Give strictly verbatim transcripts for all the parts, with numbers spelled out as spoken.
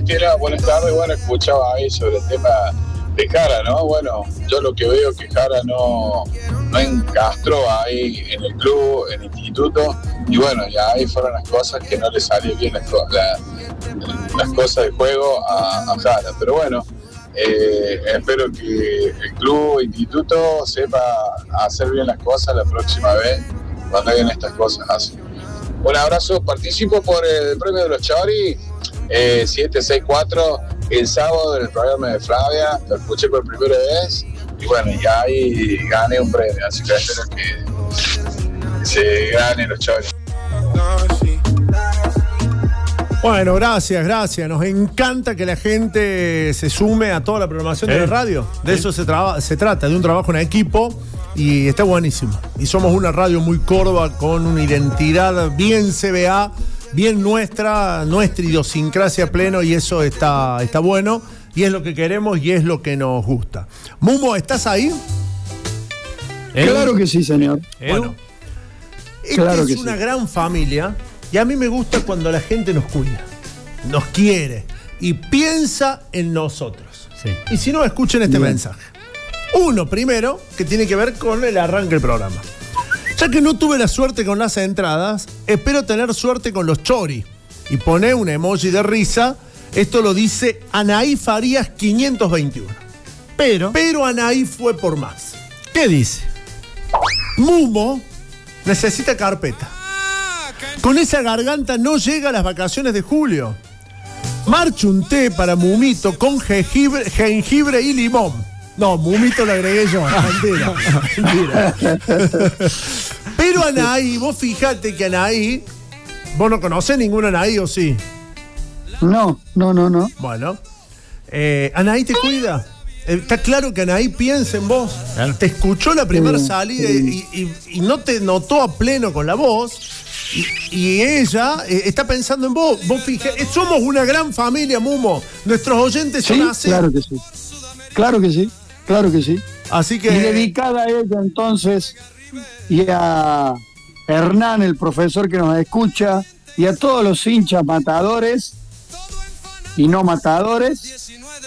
Estela, buenas tardes. Bueno, escuchaba ahí sobre el tema de Jara, ¿no? Bueno, yo lo que veo es que Jara no, no encastró ahí en el club, en el instituto, y bueno, ya ahí fueron las cosas que no le salió bien las, la, las cosas de juego a, a Jara. Pero bueno, eh, espero que el club, el instituto, sepa hacer bien las cosas la próxima vez cuando hagan estas cosas así. Un abrazo, participo por el premio de los Chori, eh, siete seis cuatro, el sábado en el programa de Flavia, lo escuché por primera vez, y bueno, ya ahí gané un premio, así que espero que se ganen los Chori. Bueno, gracias, gracias. Nos encanta que la gente se sume a toda la programación ¿Eh? de la radio. De ¿Eh? eso se, traba, se trata, de un trabajo en equipo. Y está buenísimo. Y somos una radio muy Córdoba con una identidad bien C B A, bien nuestra, nuestra idiosincrasia pleno, y eso está, está bueno. Y es lo que queremos y es lo que nos gusta. Mumo, ¿estás ahí? ¿Eh? Claro que sí, señor. Bueno, esta claro es que una sí. gran familia, y a mí me gusta cuando la gente nos cuida, nos quiere y piensa en nosotros. Sí. Y si no, escuchen este Bien. mensaje. Uno, primero, que tiene que ver con el arranque del programa. Ya que no tuve la suerte con las entradas, espero tener suerte con los Chori. Y pone un emoji de risa. Esto lo dice Anaí Farías quinientos veintiuno. Pero, Pero Anaí fue por más. ¿qué dice? Mumo necesita carpeta. Con esa garganta no llega a las vacaciones de julio. Marche un té para Mumito con jengibre, jengibre y limón. No, Mumito lo agregué yo. Mentira. Mentira. Pero Anaí, vos fíjate que Anaí, vos no conocés ningún Anaí, ¿o sí? No, no, no, no. Bueno, eh, Anaí te cuida. Eh, Está claro que Anaí piensa en vos. Claro. Te escuchó la primera Sí, salida sí. y, y- y no te notó a pleno con la voz. Y, y ella eh, está pensando en vos. Vos fijate, somos una gran familia, Mumo. Nuestros oyentes son Sí, así. claro que sí. Claro que sí, claro que sí. Así que. Y dedicada a ella entonces, y a Hernán, el profesor que nos escucha, y a todos los hinchas matadores y no matadores,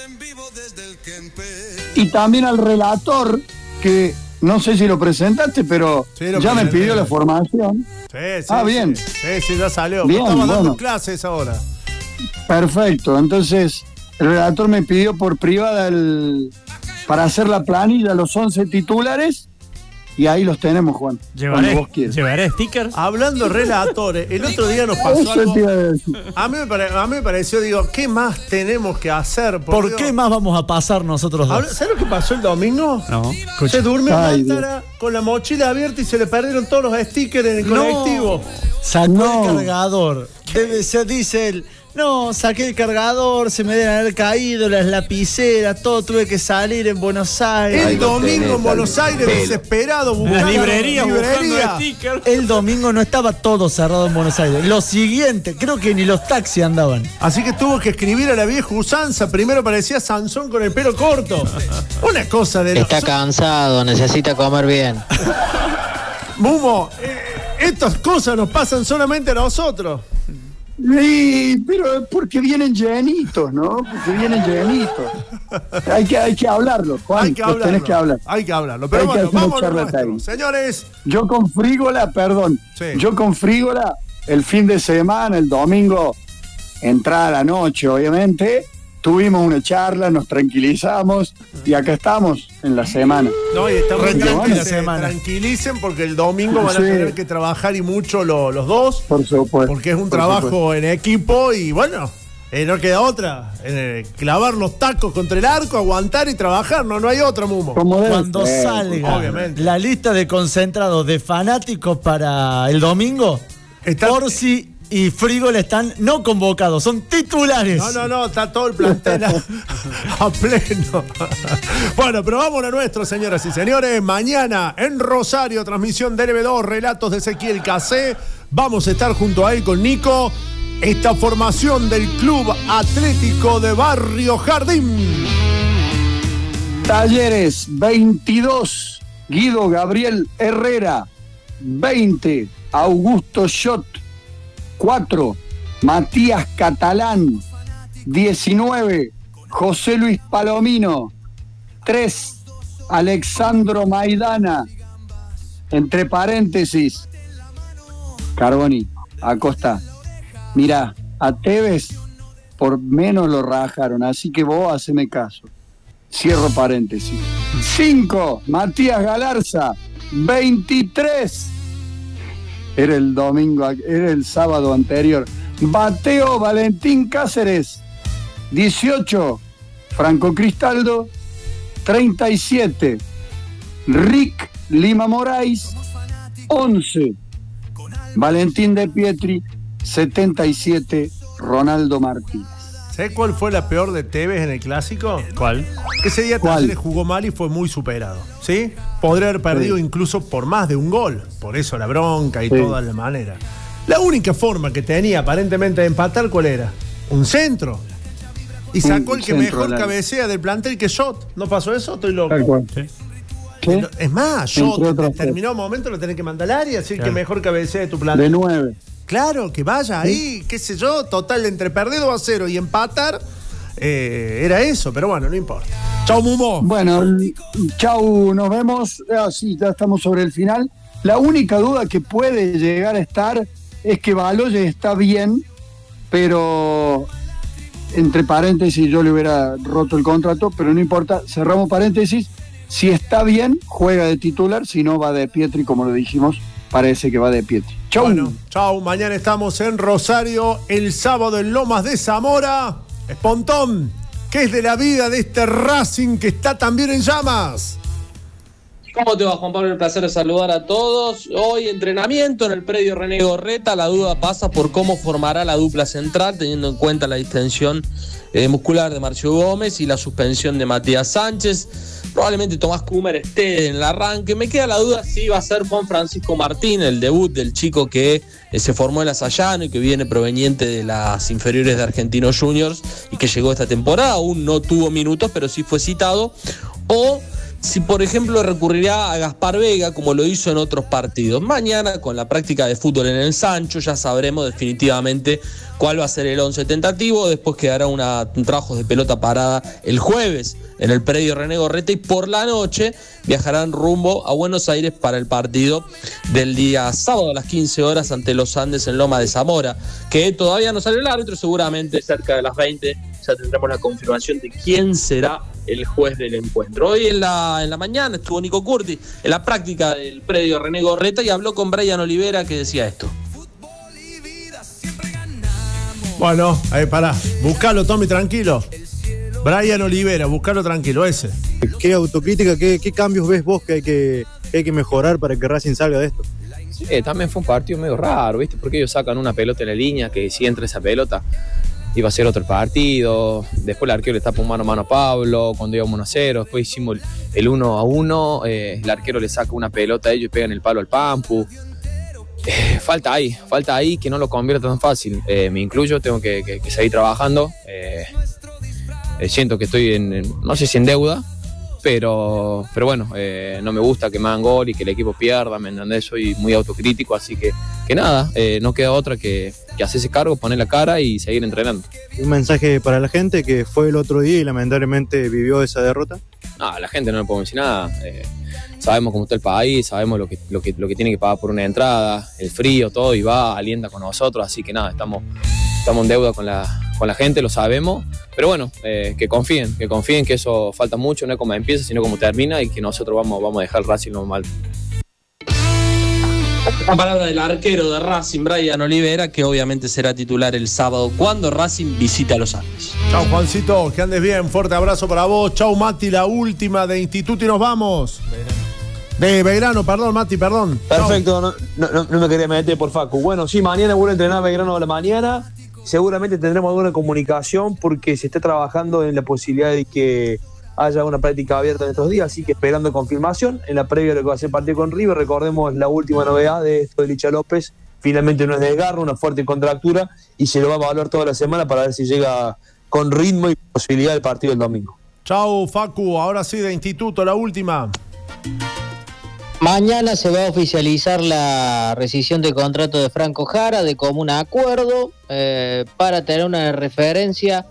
y también al relator, que no sé si lo presentaste, pero Sí, lo ya me presenté. pidió la formación. Sí, sí, Ah, sí. bien. Sí, sí, ya salió. Bien, Vos estabas dando bueno. clases ahora. Perfecto, entonces el relator me pidió por privada el, para hacer la planilla los once titulares, y ahí los tenemos, Juan, cuando ¿Llevaré, vos quieras. ¿llevaré stickers? Hablando de relatores, el otro día nos pasó Eso algo. te iba a decir. A mí, me pare- a mí me pareció, digo, ¿qué más tenemos que hacer? ¿Por Dios, qué más vamos a pasar nosotros dos? habla- ¿Sabes lo que pasó el domingo? No. Se durmió Ay, en Mátara con la mochila abierta y se le perdieron todos los stickers en el colectivo. Sacó No. el cargador. Debe ser, dice él. No, saqué el cargador, se me deben haber caído las lapiceras, todo, tuve que salir en Buenos Aires. El domingo en Buenos Aires, desesperado, buscando Las librerías librería. buscando stickers. El domingo no estaba todo cerrado en Buenos Aires. Lo siguiente, creo que ni los taxis andaban. Así que tuvo que escribir a la vieja usanza. Primero parecía Sansón con el pelo corto. Una cosa de Está los... cansado, necesita comer bien. Mumo, eh, estas cosas nos pasan solamente a nosotros. Sí, pero es porque vienen llenitos, ¿no? Porque vienen llenitos. Hay que, hay que hablarlo, Juan. Hay que los hablarlo. tenés que hablar. Hay que hablarlo. Pero Hay que bueno, hacer una vamos a lo charla nuestro. técnica. Señores, Yo con Frígola, perdón, Sí. yo con Frígola, el fin de semana, el domingo, entrada la noche, obviamente, tuvimos una charla, nos tranquilizamos y acá estamos en la semana. no, y estamos Bueno, tranquilos, la semana. tranquilicen porque el domingo van a Sí. tener que trabajar y mucho lo- los dos, Por supuesto. porque es un por trabajo supuesto. en equipo y bueno, eh, no queda otra. Eh, clavar los tacos contra el arco, aguantar y trabajar, no, no hay otra, Mumo. Como debe Cuando ser. salga obviamente. la lista de concentrados de fanáticos para el domingo, Está- Orsi y Frígola están no convocados, son titulares. No, no, no, está todo el plantel a, a pleno. Bueno, pero vamos a nuestro, señoras y señores. Mañana en Rosario, transmisión de L B dos, relatos de Ezequiel Casé. Vamos a estar junto a él con Nico. Esta formación del Club Atlético de Barrio Jardín. Talleres veintidós, Guido Gabriel Herrera. veinte, Augusto Schott. cuatro, Matías Catalán. diecinueve, José Luis Palomino. tres, Alexandro Maidana. Entre paréntesis, Carboni, Acosta. Mirá, a Tevez por menos lo rajaron, así que vos haceme caso. Cierro paréntesis. cinco, Matías Galarza. veintitrés. Era el domingo, era el sábado anterior. Bateo Valentín Cáceres. dieciocho, Franco Cristaldo. treinta y siete, Rick Lima Moraes. once, Valentín De Pietri. setenta y siete, Ronaldo Martínez. ¿Sabés cuál fue la peor de Tevez en el Clásico? ¿Cuál? Que ese día ¿Cuál? Talleres jugó mal y fue muy superado, ¿sí? Podría haber perdido Sí. incluso por más de un gol. Por eso la bronca y Sí. toda la manera. La única forma que tenía aparentemente de empatar, ¿cuál era? Un centro. Y sacó Un el que centro mejor largo. cabecea del plantel, que Shot. ¿No pasó eso? Estoy loco. Tal cual. Sí. ¿Qué? No, es más, Entre Shot, otras terminó un momento, lo tenés que mandar al área, así el Claro. que mejor cabecea de tu De plantel. nueve. Claro, que vaya ahí, qué sé yo, total, entre perder dos a cero y empatar, eh, era eso, pero bueno, no importa. Chau, Mumo. Bueno, chau, nos vemos. Ah, sí, ya estamos sobre el final. La única duda que puede llegar a estar es que Baloye está bien, pero entre paréntesis yo le hubiera roto el contrato, pero no importa, cerramos paréntesis. Si está bien, juega de titular, si no va de Pietri, como lo dijimos, parece que va de Pietri. Chau. Bueno, chau, mañana estamos en Rosario, el sábado en Lomas de Zamora. Espontón, ¿qué es de la vida de este Racing que está también en llamas? ¿Cómo te va, Juan Pablo? El placer de saludar a todos. Hoy entrenamiento en el predio René Gorreta. La duda pasa por cómo formará la dupla central, teniendo en cuenta la distensión eh, muscular de Marcio Gómez y la suspensión de Matías Sánchez. Probablemente Tomás Kumer esté en el arranque. Me queda la duda si va a ser Juan Francisco Martín, el debut del chico que eh, se formó en la Sayano y que viene proveniente de las inferiores de Argentinos Juniors y que llegó esta temporada. Aún no tuvo minutos, pero sí fue citado. O si, por ejemplo, recurrirá a Gaspar Vega, como lo hizo en otros partidos. Mañana, con la práctica de fútbol en el Sancho, ya sabremos definitivamente cuál va a ser el once tentativo. Después quedará una, un trabajo de pelota parada el jueves en el predio René Gorreta y por la noche viajarán rumbo a Buenos Aires para el partido del día sábado a las quince horas ante los Andes en Loma de Zamora, que todavía no sale el árbitro. Seguramente cerca de las veinte ya tendremos la confirmación de quién será el juez del encuentro. Hoy en la, en la mañana estuvo Nico Curti en la práctica del predio René Gorreta y habló con Brian Olivera, que decía esto. Bueno, ahí pará, buscalo, Tommy, tranquilo. Brian Olivera, buscalo tranquilo, ese. ¿Qué autocrítica, qué, qué cambios ves vos que hay que, que hay que mejorar para que Racing salga de esto? Sí, también fue un partido medio raro, ¿viste? Porque ellos sacan una pelota en la línea, que si entra esa pelota iba a ser otro partido. Después el arquero le tapa un mano a mano a Pablo cuando íbamos uno a cero. Después hicimos el uno a uno. Eh, el arquero le saca una pelota a ellos y pegan el palo al Pampu. Eh, falta ahí, falta ahí que no lo convierta tan fácil. Eh, me incluyo, tengo que, que, que seguir trabajando. Eh, eh, siento que estoy en, en, no sé si en deuda, pero, pero bueno, eh, no me gusta que me hagan gol y que el equipo pierda, ¿me entendés? Soy muy autocrítico, así que, que nada, eh, no queda otra que, que hacerse cargo, poner la cara y seguir entrenando. Un mensaje para la gente que fue el otro día y lamentablemente vivió esa derrota. No, a la gente no le puedo decir nada. Eh, sabemos cómo está el país, sabemos lo que, lo, que, lo que tiene que pagar por una entrada, el frío, todo, y va, alienta con nosotros, así que nada, estamos, estamos en deuda con la, con la gente, lo sabemos, pero bueno, eh, que confíen, que confíen que eso falta mucho, no es como empieza, sino como termina, y que nosotros vamos, vamos a dejar el Racing normal. Una palabra del arquero de Racing, Brian Olivera, que obviamente será titular el sábado cuando Racing visite a los Andes. Chau, Juancito, que andes bien, fuerte abrazo para vos. Chau, Mati, la última de Instituto y nos vamos. De Belgrano, perdón, Mati, perdón. Perfecto, no, no, no me quería meter por Facu. Bueno, sí, mañana vuelve a entrenar Belgrano a la mañana. Seguramente tendremos alguna comunicación porque se está trabajando en la posibilidad de que haya una práctica abierta en estos días, así que esperando confirmación. En la previa de lo que va a ser partido con River, recordemos la última novedad de esto de Licha López, finalmente no es desgarro, una fuerte contractura, y se lo va a evaluar toda la semana para ver si llega con ritmo y posibilidad del partido el domingo. Chau, Facu, ahora sí de Instituto, la última. Mañana se va a oficializar la rescisión de contrato de Franco Jara de común acuerdo, eh, para tener una referencia.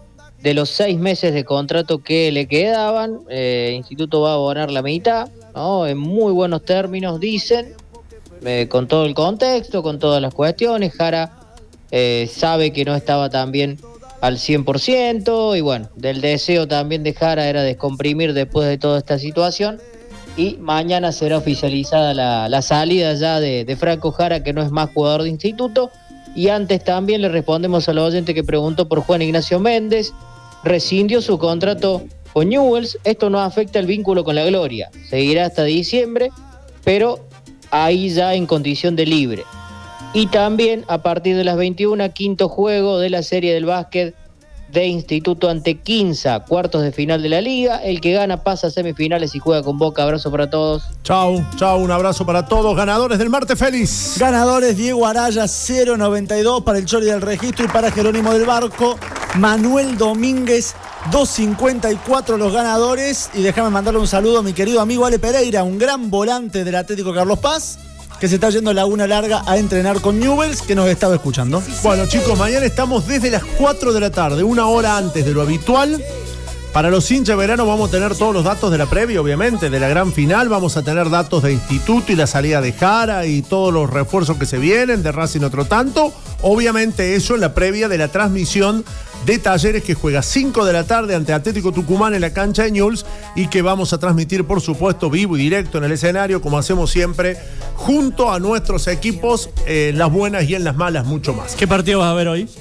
de los seis meses de contrato que le quedaban. Eh, el instituto va a abonar la mitad, ¿no? En muy buenos términos, dicen, eh, con todo el contexto, con todas las cuestiones. Jara eh, sabe que no estaba tan bien al cien por ciento y bueno, del deseo también de Jara era descomprimir después de toda esta situación. Y mañana será oficializada la, la salida ya de, de Franco Jara, que no es más jugador de instituto. Y antes también le respondemos al oyente que preguntó por Juan Ignacio Méndez. Rescindió su contrato con Newell's. Esto no afecta el vínculo con la Gloria. Seguirá hasta diciembre, pero ahí ya en condición de libre. Y también a partir de las veintiuna, quinto juego de la serie del básquet de instituto ante Quinza, cuartos de final de la liga. El que gana pasa a semifinales y juega con Boca. Abrazo para todos. Chau, chau, un abrazo para todos. Ganadores del martes feliz. Ganadores: Diego Araya, cero noventa y dos para el Chori del Registro, y para Jerónimo del Barco, Manuel Domínguez, dos cincuenta y cuatro los ganadores. Y déjame mandarle un saludo a mi querido amigo Ale Pereira, un gran volante del Atlético Carlos Paz, que se está yendo a Laguna Larga a entrenar con Newell's, que nos estaba escuchando. Bueno, chicos, mañana estamos desde las cuatro de la tarde, una hora antes de lo habitual. Para los hinchas de verano vamos a tener todos los datos de la previa, obviamente, de la gran final. Vamos a tener datos de instituto y la salida de Jara y todos los refuerzos que se vienen, de Racing otro tanto. Obviamente eso en la previa de la transmisión de Talleres, que juega cinco de la tarde ante Atlético Tucumán en la cancha de Newell's, y que vamos a transmitir, por supuesto, vivo y directo en el escenario, como hacemos siempre, junto a nuestros equipos, eh, en las buenas y en las malas, mucho más. ¿Qué partido vas a ver hoy?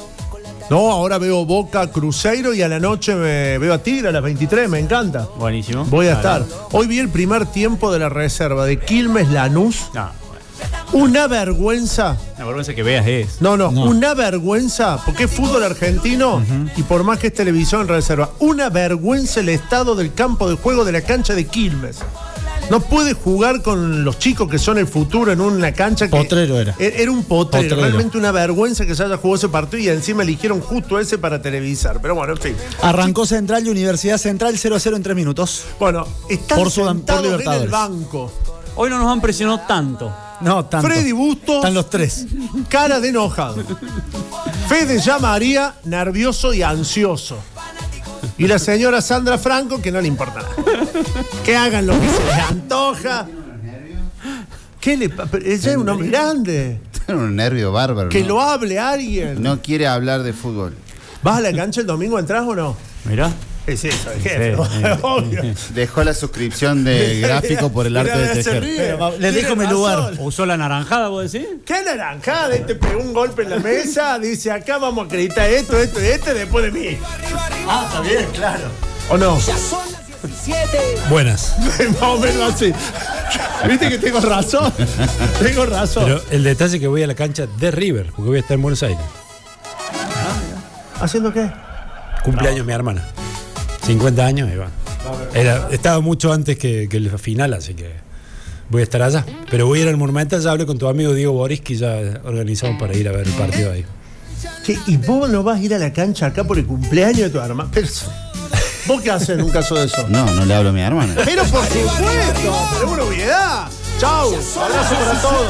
No, ahora veo Boca Cruzeiro y a la noche me veo a Tigre a las veintitrés, me encanta. Buenísimo. Voy a Claro. estar. Hoy vi el primer tiempo de la reserva de Quilmes Lanús. No, Una vergüenza. la vergüenza que veas es. No, no, una vergüenza, porque es fútbol argentino, uh-huh. y por más que es televisión en reserva, una vergüenza el estado del campo de juego de la cancha de Quilmes. No puede jugar con los chicos que son el futuro en una cancha que... Potrero era. Era un potrero. Potrero. Realmente una vergüenza que se haya jugado ese partido y encima eligieron justo ese para televisar. Pero bueno, en fin. Arrancó Central y Universidad Central cero a cero en tres minutos. Bueno, están por Sudam- sentados por en el banco. Hoy no nos han presionado tanto. No, tanto. Freddy Bustos. Están los tres. Cara de enojado. Fede ya María, nervioso y ansioso. Y la señora Sandra Franco, que no le importa nada. Que hagan lo que se les antoja. ¿Qué le pasa? Ella es un hombre grande. Tiene un nervio bárbaro. Que ¿no? lo hable alguien. No quiere hablar de fútbol. ¿Vas a la cancha el domingo, entras o no? Mirá. Sí, sí, soy jefe, obvio. Dejó la suscripción de gráfico por el arte Mira, de se tejer. ríe. Le dejo mi lugar. ¿Usó la naranjada, vos decís? ¿Qué naranjada? Te pegó un golpe en la mesa, dice acá vamos a acreditar esto, esto y este después de mí. Ah, está bien, claro. ¿O no? Buenas. Más o menos así. ¿Viste que tengo razón? Tengo razón. Pero el detalle es que voy a la cancha de River, porque voy a estar en Buenos Aires. ¿Haciendo qué? Cumpleaños mi hermana. cincuenta años y va. Era, estaba mucho antes que, que la final, así que voy a estar allá. Pero voy a ir al Monumental, ya hablé con tu amigo Diego Boriski, ya organizamos para ir a ver el partido ahí. ¿Qué? ¿Y vos no vas a ir a la cancha acá por el cumpleaños de tu hermana? Pero, ¿vos qué haces en un caso de eso? No, no le hablo a mi hermana. Pero por supuesto, pero es una obviedad. Chau, abrazo para todos.